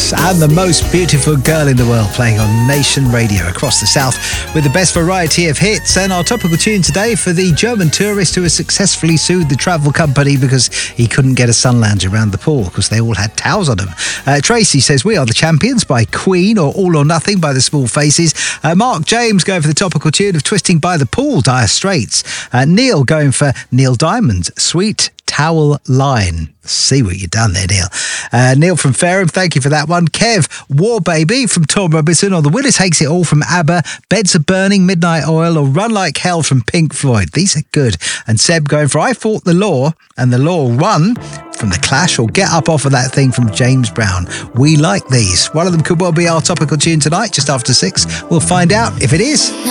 Yes, and the most beautiful girl in the world playing on Nation Radio across the south with the best variety of hits. And our topical tune today for the German tourist who has successfully sued the travel company because he couldn't get a sun lounge around the pool because they all had towels on them. Tracy says We Are the Champions by Queen, or All or Nothing by the Small Faces. Mark James going for the topical tune of Twisting by the Pool, Dire Straits. Neil going for Neil Diamond's Sweet Towel Line. See what you've done there, Neil. Neil from Fareham, thank you for that one. Kev, War Baby from Tom Robinson, or The Willis Takes It All from ABBA, Beds Are Burning, Midnight Oil, or Run Like Hell from Pink Floyd. These are good. And Seb going for I Fought the Law and the Law Run from The Clash, or Get Up Off of That Thing from James Brown. We like these. One of them could well be our topical tune tonight, just after 6. We'll find out if it is.